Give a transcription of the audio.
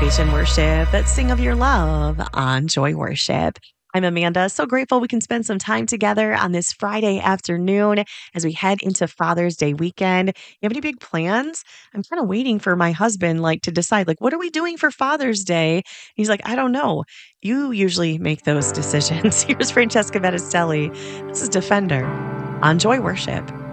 Praise and worship that sing of your love on Joy Worship. I'm Amanda. So grateful we can spend some time together on this Friday afternoon as we head into Father's Day weekend. You have any big plans? I'm kind of waiting for my husband to decide what are we doing for Father's Day? He's like, I don't know. You usually make those decisions. Here's Francesca Bettistelli. This is Defender on Joy Worship.